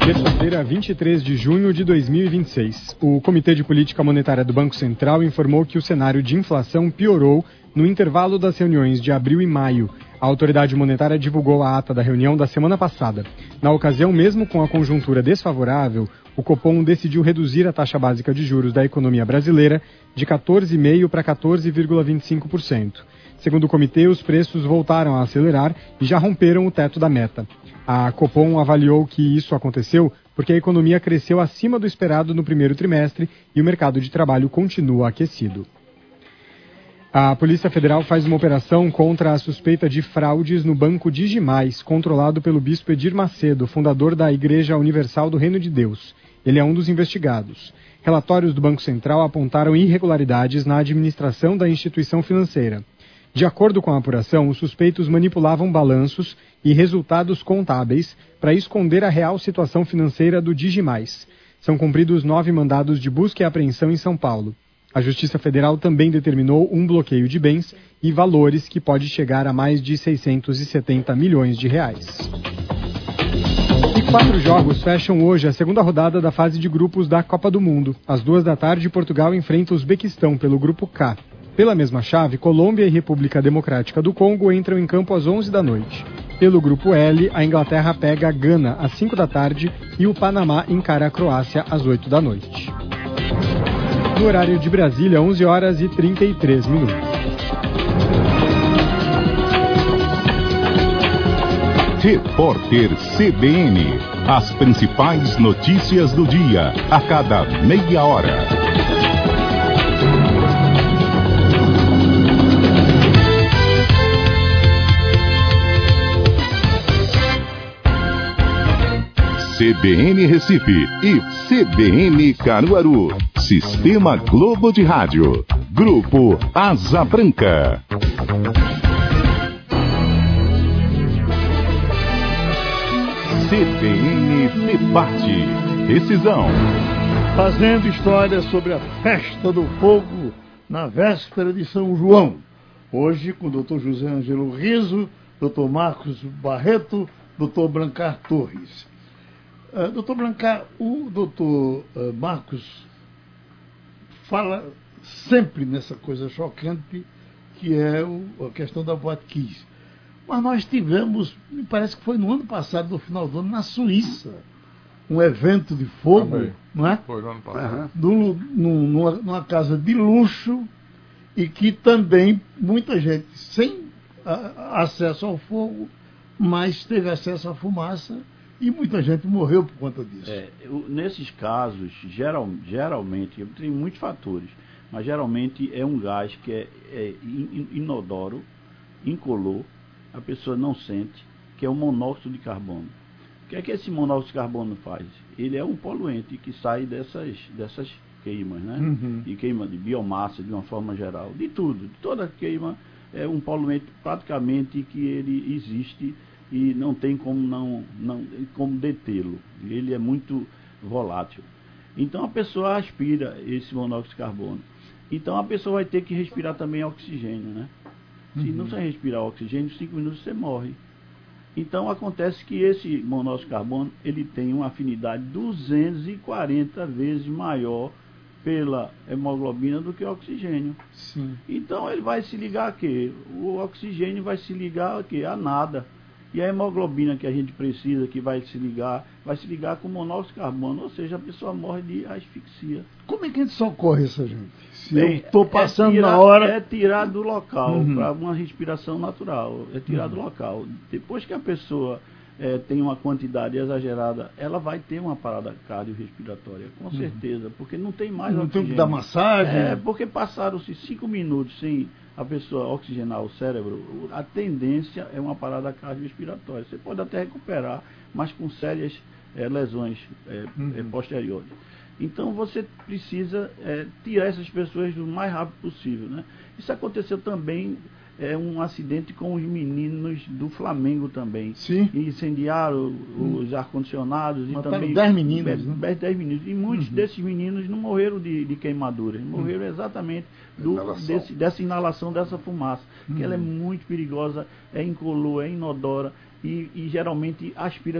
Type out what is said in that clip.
Terça-feira, 23 de junho de 2026. O Comitê de Política Monetária do Banco Central informou que o cenário de inflação piorou no intervalo das reuniões de abril e maio. A autoridade monetária divulgou a ata da reunião da semana passada. Na ocasião, mesmo com a conjuntura desfavorável, o Copom decidiu reduzir a taxa básica de juros da economia brasileira de 14,5% para 14,25%. Segundo o comitê, os preços voltaram a acelerar e já romperam o teto da meta. A Copom avaliou que isso aconteceu porque a economia cresceu acima do esperado no primeiro trimestre e o mercado de trabalho continua aquecido. A Polícia Federal faz uma operação contra a suspeita de fraudes no Banco Digimais, controlado pelo bispo Edir Macedo, fundador da Igreja Universal do Reino de Deus. Ele é um dos investigados. Relatórios do Banco Central apontaram irregularidades na administração da instituição financeira. De acordo com a apuração, os suspeitos manipulavam balanços e resultados contábeis para esconder a real situação financeira do Digimais. São cumpridos 9 mandados de busca e apreensão em São Paulo. A Justiça Federal também determinou um bloqueio de bens e valores que pode chegar a mais de 670 milhões de reais. E 4 jogos fecham hoje a segunda rodada da fase de grupos da Copa do Mundo. Às 14h, Portugal enfrenta o Uzbequistão pelo grupo K. Pela mesma chave, Colômbia e República Democrática do Congo entram em campo às 11h. Pelo grupo L, a Inglaterra pega a Gana às 5h e o Panamá encara a Croácia às 8h. No horário de Brasília, 11h33. Repórter CBN. As principais notícias do dia, a cada meia hora. CBN Recife e CBN Caruaru. Sistema Globo de Rádio. Grupo Asa Branca. CBN Debate. Decisão. Fazendo história sobre a festa do fogo na véspera de São João. Hoje com o Dr. José Ângelo Riso, Dr. Marcos Barreto, Dr. Brancar Torres. Doutor Brancar, o doutor Marcos fala sempre nessa coisa chocante que é a questão da Boate Kiss. Mas nós tivemos, me parece que foi no ano passado, no final do ano, na Suíça, um evento de fogo, não é? Foi no ano passado. Numa casa de luxo e que também muita gente sem acesso ao fogo, mas teve acesso à fumaça. E muita gente morreu por conta disso. Nesses casos, geralmente, tem muitos fatores, mas geralmente é um gás que é inodoro, incolor, a pessoa não sente, que é o monóxido de carbono. O que é que esse monóxido de carbono faz? Ele é um poluente que sai dessas queimas, né? E queima de biomassa, de uma forma geral, de tudo. Toda queima é um poluente praticamente que ele existe e não tem como detê-lo. Ele é muito volátil. Então a pessoa aspira esse monóxido de carbono. Então a pessoa vai ter que respirar também oxigênio, né? Se não você respirar oxigênio, 5 minutos você morre. Então acontece que esse monóxido de carbono ele tem uma afinidade 240 vezes maior pela hemoglobina do que o oxigênio. Sim. Então ele vai se ligar a quê? O oxigênio vai se ligar a quê? A nada. E a hemoglobina que a gente precisa, que vai se ligar com monóxido de carbono, ou seja, a pessoa morre de asfixia. Como é que a gente socorre essa gente? Se eu estou passando na hora... É tirar do local, para uma respiração natural, é tirar do local. Depois que a pessoa tem uma quantidade exagerada, ela vai ter uma parada cardiorrespiratória, com certeza, porque não tem mais oxigênio. Não tem que dar massagem? Porque passaram-se 5 minutos sem a pessoa oxigenar o cérebro, a tendência é uma parada cardiorrespiratória. Você pode até recuperar, mas com sérias lesões posteriores. Então você precisa tirar essas pessoas do mais rápido possível, né? Isso aconteceu também, um acidente com os meninos do Flamengo também. Sim. E incendiaram os ar-condicionados. Mataram também 10 meninos. Né? 10 meninos. E muitos desses meninos não morreram de queimaduras, morreram exatamente dessa inalação dessa fumaça, que ela é muito perigosa, é incolor, é inodora e geralmente aspira